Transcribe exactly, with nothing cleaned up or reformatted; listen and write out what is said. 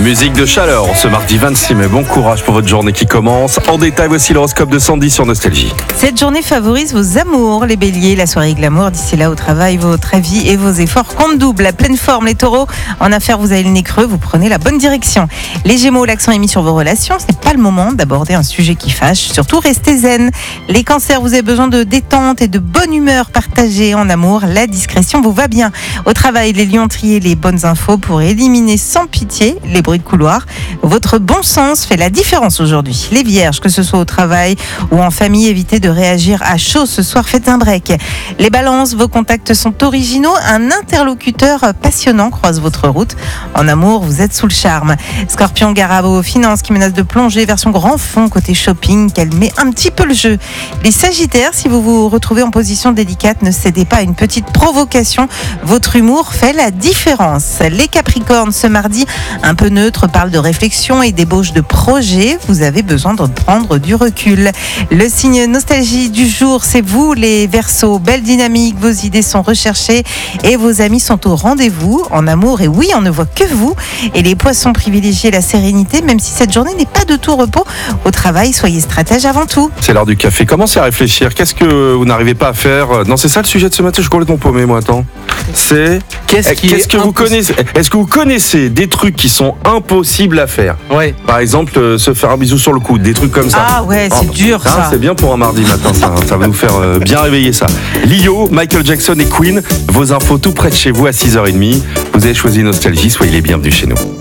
Musique de chaleur ce mardi vingt-six mai. Bon courage pour votre journée qui commence. En détail, voici l'horoscope de Sandy sur Nostalgie. Cette journée favorise vos amours, les béliers, la soirée glamour. D'ici là, au travail, votre avis et vos efforts comptent double. À pleine forme, les taureaux, en affaires, vous avez le nez creux, vous prenez la bonne direction. Les gémeaux, l'accent est mis sur vos relations. Ce n'est pas le moment d'aborder un sujet qui fâche. Surtout, restez zen. Les cancers, vous avez besoin de détente et de bonne humeur partagée. En amour, la discrétion vous va bien. Au travail, les lions, triez les bonnes infos pour éliminer sans pitié les bruits de couloir. Votre bon sens fait la différence aujourd'hui. Les vierges, que ce soit au travail ou en famille, évitez de réagir à chaud ce soir, faites un break. Les balances, vos contacts sont originaux. Un interlocuteur passionnant croise votre route. En amour, vous êtes sous le charme. Scorpion, gare à vos finances qui menacent de plonger vers son grand fond côté shopping. Calmez un petit peu le jeu. Les sagittaires, si vous vous retrouvez en position délicate, ne cédez pas à une petite provocation. Votre humour fait la différence. Les capricornes, ce mardi, un peu neutre, parle de réflexion et d'ébauche de projet. Vous avez besoin de prendre du recul. Le signe nostalgie du jour, c'est vous les Verseaux. Belle dynamique, vos idées sont recherchées et vos amis sont au rendez-vous. En amour, et oui, on ne voit que vous. Et les poissons, privilégiez la sérénité, même si cette journée n'est pas de tout repos. Au travail, soyez stratège avant tout. C'est l'heure du café. Commencez à réfléchir. Qu'est-ce que vous n'arrivez pas à faire? Non, c'est ça le sujet de ce matin. Je suis complètement paumé, moi. Attends. C'est Qu'est-ce qui qu'est-ce est que vous impossible connaissez? Est-ce que vous connaissez des trucs qui sont impossibles à faire? Ouais. Par exemple, euh, se faire un bisou sur le coude, des trucs comme ça. Ah ouais, c'est bah, dur hein, ça. C'est bien pour un mardi matin, ça, ça va nous faire euh, bien réveiller ça. Lio, Michael Jackson et Queen, vos infos tout près de chez vous à six heures trente. Vous avez choisi Nostalgie, soyez les bienvenus chez nous.